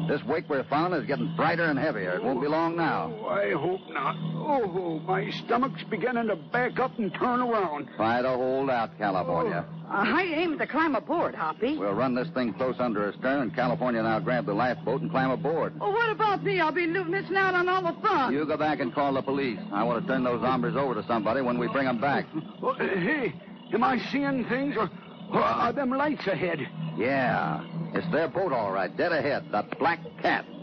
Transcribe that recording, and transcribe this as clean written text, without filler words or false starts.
This wake we're following is getting brighter and heavier. It won't be long now. Oh, I hope not. Oh, my stomach's beginning to back up and turn around. Try to hold out, California. How you aiming to climb aboard, Hoppy? We'll run this thing close under her stern, and California now grab the lifeboat and climb aboard. Well, what about me? I'll be missing out on all the fun. You go back and call the police. I want to turn those hombres over to somebody when we bring them back. Oh, hey, am I seeing things, or are them lights ahead? Yeah, it's their boat, all right, dead ahead, the Black Cat.